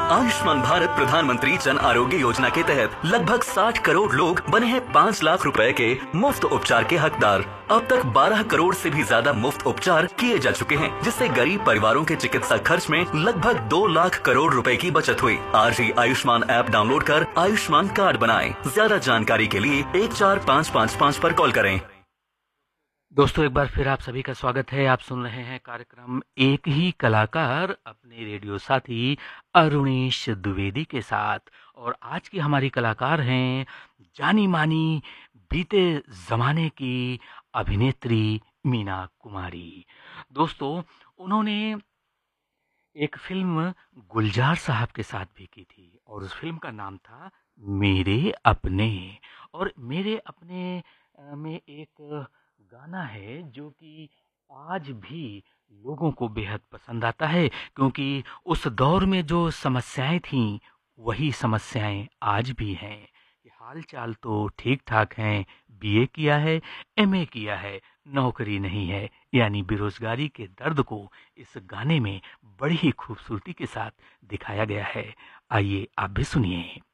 आयुष्मान भारत प्रधानमंत्री जन आरोग्य योजना के तहत लगभग 60 करोड़ लोग बने हैं 5 लाख रुपए के मुफ्त उपचार के हकदार। अब तक 12 करोड़ से भी ज्यादा मुफ्त उपचार किए जा चुके हैं, जिससे गरीब परिवारों के चिकित्सा खर्च में लगभग 2 लाख करोड़ रुपए की बचत हुई। आज ही आयुष्मान ऐप डाउनलोड कर आयुष्मान कार्ड बनाएं। ज्यादा जानकारी के लिए 14555 पर कॉल करें। दोस्तों, एक बार फिर आप सभी का स्वागत है। आप सुन रहे हैं कार्यक्रम एक ही कलाकार अपने रेडियो साथी अरुणेश द्विवेदी के साथ। और आज की हमारी कलाकार हैं जानी मानी बीते ज़माने की अभिनेत्री मीना कुमारी। दोस्तों, उन्होंने एक फिल्म गुलजार साहब के साथ भी की थी और उस फिल्म का नाम था मेरे अपने। और मेरे अपने में एक गाना है जो कि आज भी लोगों को बेहद पसंद आता है, क्योंकि उस दौर में जो समस्याएं थीं वही समस्याएं आज भी हैं। कि हाल चाल तो ठीक ठाक हैं, बीए किया है, एमए किया है, नौकरी नहीं है, यानी बेरोजगारी के दर्द को इस गाने में बड़ी ही खूबसूरती के साथ दिखाया गया है। आइए आप भी सुनिए।